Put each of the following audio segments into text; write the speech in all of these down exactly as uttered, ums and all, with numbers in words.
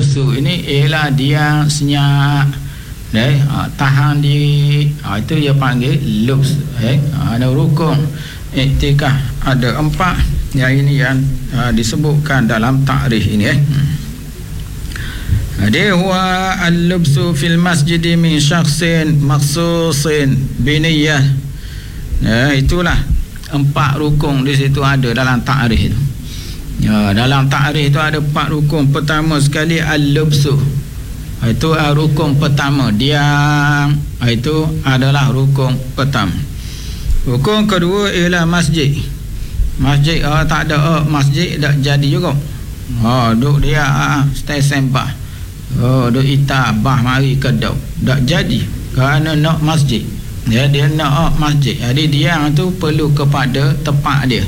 al-lubsu ini ialah dia senyap, eh, ha, tahan diri, ha, itu dia panggil lubs. Eh, ha, ada rukun iktikaf ada empat, yang ini yang ha, disebutkan dalam takrif ini. Eh. Dia huwa al-lubsu fil masjid min syakhsin maksusin biniyah. Ya, itulah empat rukun di situ ada dalam takrif itu. Ya, dalam takrif itu ada empat rukun. Pertama sekali al-lubsu. Itu rukun pertama, diam. Itu adalah rukun pertama. Rukun kedua ialah masjid. Masjid oh, tak ada oh, masjid tak jadi juga. Oh, duk dia ah, stay sembah. Oh, duk ita bah mari kedau. Tak jadi kerana nak masjid. Ya, dia nak masjid. Jadi dia tu perlu kepada tempat dia.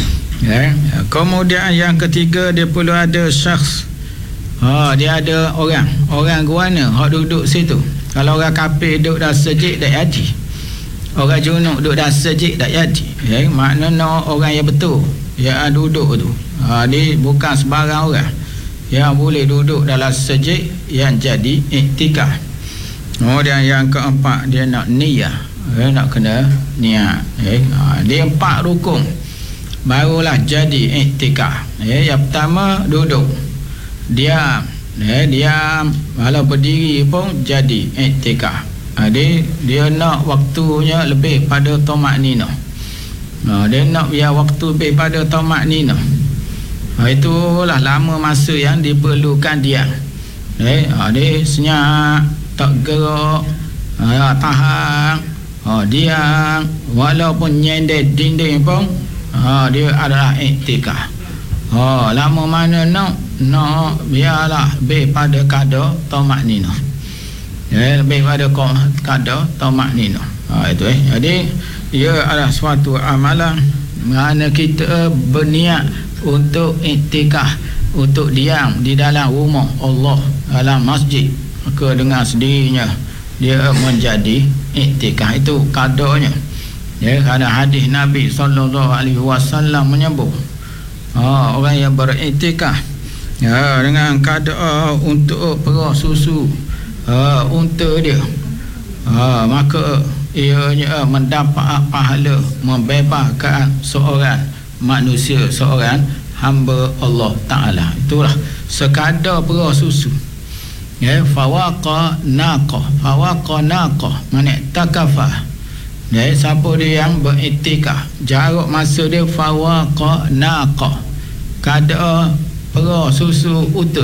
Ya. Kemudian yang ketiga dia perlu ada syakhs. Ha, dia ada orang, orang guana hak duduk situ. Kalau orang kafir duduk dah sejid tak jadi. Orang junuk duduk dah sejid tak jadi. Ya, maknanya orang yang betul yang duduk tu. Ha, dia bukan sebarang orang yang boleh duduk dalam sejid yang jadi iktikaf. Kemudian yang keempat dia nak niyah. Eh, nak kena niat. Eh, ha, dia empat rukun barulah jadi iktikaf. Eh, yang pertama duduk, diam. Eh, diam, walau berdiri pun jadi iktikaf. Ha, dia, dia nak waktunya lebih pada tamak-ninah. Ha, dia nak biar waktu lebih pada tamak-ninah. Ha, itulah lama masa yang diperlukan dia. Eh, ha, dia senyap, tak gerak, ha, tahan, ha, diam, walaupun nyender dinding pun, ha, dia adalah iktikaf. Ha, lama mana nak nak biarlah lebih pada kadar tamak-ninah. Ya, lebih pada kadar tamak-ninah. Ha, itu eh. Jadi ia adalah suatu amalan mana kita berniat untuk iktikaf, untuk diam di dalam rumah Allah, dalam masjid, maka dengan sendirinya dia menjadi iktikaf. Itu kadarnya. Ya, kerana hadis Nabi sallallahu alaihi wasallam menyebut, ha, orang yang beriktikaf, ya, dengan kadar untuk perah susu ha, unta dia, ha, maka ianya mendapat pahala membebaskan seorang manusia, seorang hamba Allah Ta'ala. Itulah sekadar perah susu. Ya, fawaqa naqa, fawaqa naqa, mana takafah. Ya, siapa dia yang beriktikaf, jarak masa dia fawaqa naqa, kadar perah susu unta.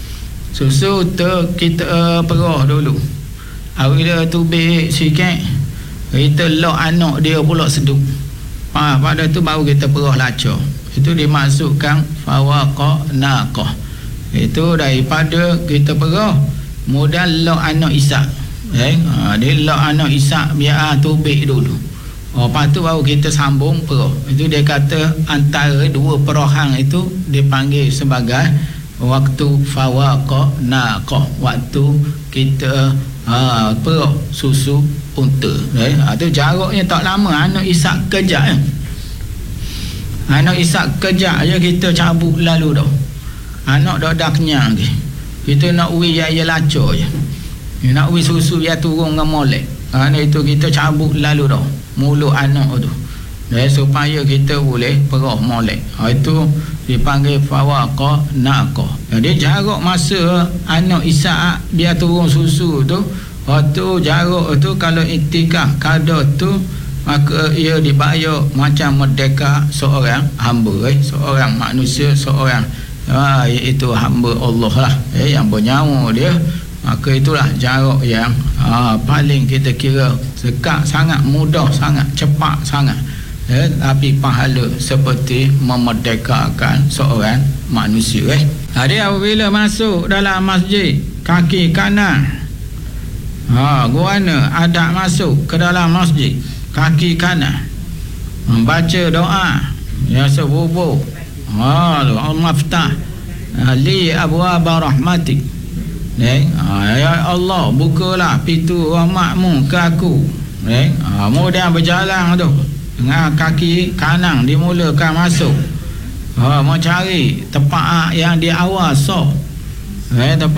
Susu unta kita uh, perah dulu. Bila tubik sikit, kita lock anak dia pula seduk. Ha, pada tu baru kita perah lacak. Itu dimasukkan fawaqa naqah. Itu daripada kita perah modal lock anak Ishak. Eh, ha, dia lock anak Ishak biar tubik dulu. Oh, lepas tu baru kita sambung perah. Itu dia kata antara dua perahan itu dipanggil sebagai waktu fawaqa naqah, waktu kita ha, perah susu unta. Eh, ha, tu jaraknya tak lama. Anak Ishak kejap eh. Anak Ishak kejap je kita cabut lalu dah. Anak dah dah kenyang ke. Kita nak ui ya ya lacak je. Nak ui susu dia turun dengan molek. Ha, itu kita cabut lalu dah mulut anak tu. Dan supaya kita boleh perah molek. Ha, itu dipanggil fawaqa naqah. Jadi jarak masa anak Ishak dia turun susu tu, waktu jarak tu kalau iktikaf kadar tu, maka ia dibayar macam merdeka seorang hamba, eh, seorang manusia, seorang ha, iaitu hamba Allah lah, eh, yang bernyawa dia. Maka itulah jarak yang ha, paling kita kira dekat sangat, mudah sangat, cepat sangat, eh, tapi pahala seperti memerdekakan seorang manusia. Eh. Jadi apabila masuk dalam masjid, kaki kanan, ha, guana adab masuk ke dalam masjid, kaki kanan membaca doa ya sebubuh, ha, al-maftah li abwaab rahmatik. Eh, ya Allah, bukalah pintu rahmatmu ke aku. Eh, ha, kemudian berjalan tu dengan kaki kanan dimulakan masuk. Ha, mencari tempat yang di awal so. Eh, tempat